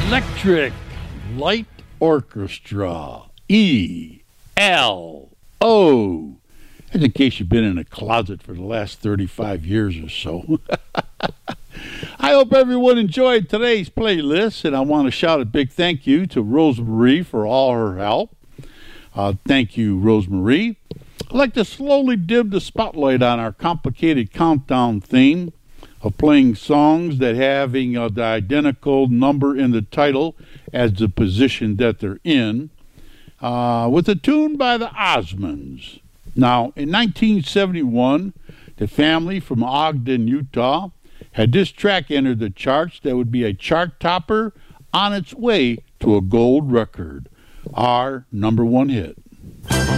Electric Light Orchestra, ELO. That's in case you've been in a closet for the last 35 years or so. I hope everyone enjoyed today's playlist, and I want to shout a big thank you to Rosemarie for all her help. Thank you, Rosemarie. I'd like to slowly dim the spotlight on our complicated countdown theme of playing songs that having the identical number in the title as the position that they're in, with a tune by the Osmonds. Now, in 1971, the family from Ogden, Utah, had this track entered the charts that would be a chart topper on its way to a gold record, our number one hit.